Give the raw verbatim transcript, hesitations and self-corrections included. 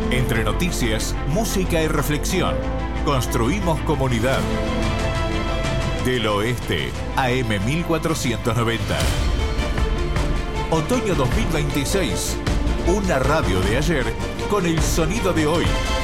Entre noticias, música y reflexión, construimos comunidad. Del Oeste, A M mil cuatrocientos noventa. Otoño dos mil veintiséis. Una radio de ayer con el sonido de hoy.